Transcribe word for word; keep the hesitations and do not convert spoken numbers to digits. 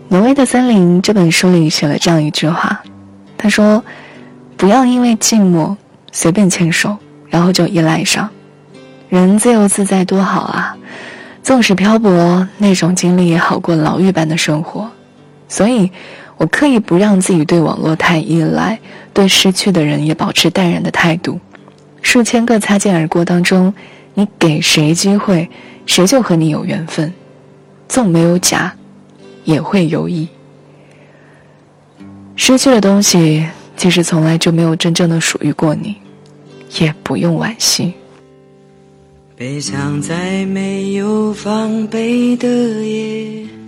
挪威的森林这本书里写了这样一句话，他说，不要因为寂寞随便牵手，然后就依赖上。人自由自在多好啊，纵使漂泊，那种经历也好过牢狱般的生活。所以我刻意不让自己对网络太依赖，对失去的人也保持淡然的态度。数千个擦肩而过当中，你给谁机会，谁就和你有缘分，纵没有假，也会有乙。失去的东西其实从来就没有真正的属于过你，也不用惋惜。 悲伤在没有防备的夜，